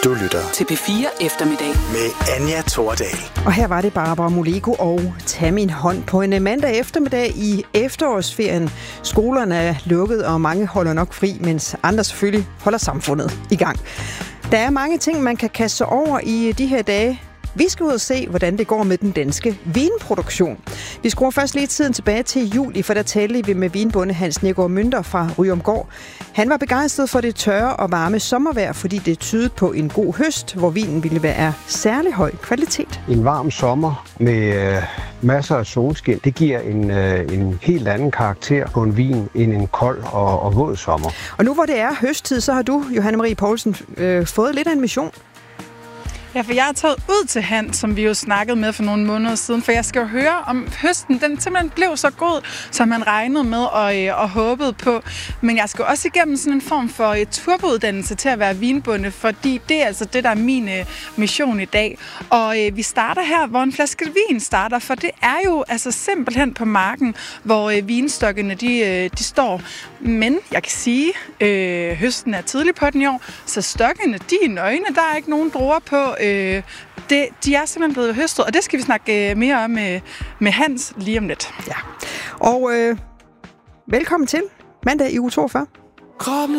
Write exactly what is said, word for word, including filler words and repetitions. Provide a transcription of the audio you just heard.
Du lytter til P fire Eftermiddag med Anja Thordal. Og her var det Barbara Moleko og Tag min hånd på en mandag eftermiddag i efterårsferien. Skolerne er lukket, og mange holder nok fri, mens andre selvfølgelig holder samfundet i gang. Der er mange ting, man kan kaste sig over i de her dage. Vi skal ud og se, hvordan det går med den danske vinproduktion. Vi skruer først lige tiden tilbage til juli, for der talte vi med vinbonde Hans Neergaard Mønter fra Ryomgård. Han var begejstret for det tørre og varme sommervejr, fordi det tydede på en god høst, hvor vinen ville være af særlig høj kvalitet. En varm sommer med øh, masser af solskin, det giver en, øh, en helt anden karakter på en vin end en kold og, og våd sommer. Og nu hvor det er høsttid, så har du, Johanne Marie Poulsen, øh, fået lidt af en mission. Ja, for jeg har taget ud til Hans, som vi jo snakkede med for nogle måneder siden, for jeg skal jo høre, om høsten den simpelthen blev så god, som man regnede med og, øh, og håbede på. Men jeg skal også igennem sådan en form for øh, turbouddannelse til at være vinbonde, fordi det er altså det, der er min øh, mission i dag. Og øh, vi starter her, hvor en flaske vin starter, for det er jo altså simpelthen på marken, hvor øh, vinstokkene de, øh, de står. Men jeg kan sige, øh, høsten er tidlig på den i år, så stokkene de er nøgne, der er ikke nogen druer på. Øh, det, de er simpelthen blevet høstet, og det skal vi snakke øh, mere om med, med Hans lige om lidt. Ja. Og øh, velkommen til mandag i uge toogfyrre.